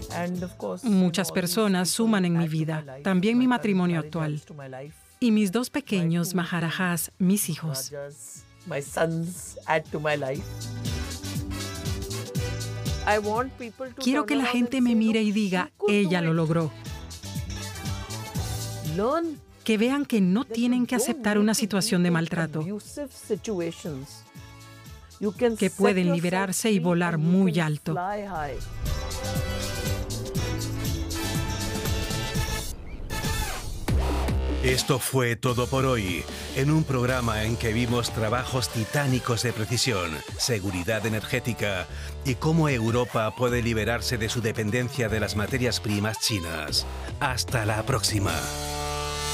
Muchas personas suman en mi vida, también mi matrimonio actual. Y mis dos pequeños Maharajas, mis hijos. Quiero que la gente me mire y diga, ella lo logró. Que vean que no tienen que aceptar una situación de maltrato. Que pueden liberarse y volar muy alto. Esto fue todo por hoy, en un programa en que vimos trabajos titánicos de precisión, seguridad energética y cómo Europa puede liberarse de su dependencia de las materias primas chinas. Hasta la próxima.